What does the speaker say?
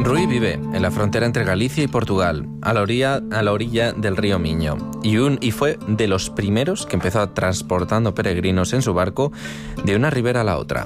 Rui vive en la frontera entre Galicia y Portugal, a la orilla del río Miño, y fue de los primeros que empezó transportando peregrinos en su barco de una ribera a la otra.